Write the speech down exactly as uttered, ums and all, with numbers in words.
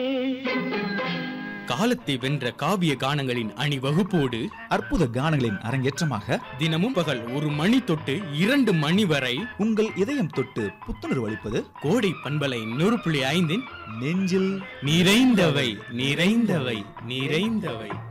காலத்தை வென்ற காவிய கானங்களின் அணிவகுப்போடு அற்புத கானங்களின் அரங்கேற்றமாக தினமும் பகல் ஒரு மணி தொட்டு இரண்டு மணி வரை உங்கள் இதயம் தொட்டு புத்துணர்வு அளிப்பது கோடை பண்பலை நூறு புள்ளி ஐந்தின் நெஞ்சில் நிறைந்தவை நிறைந்தவை நிறைந்தவை.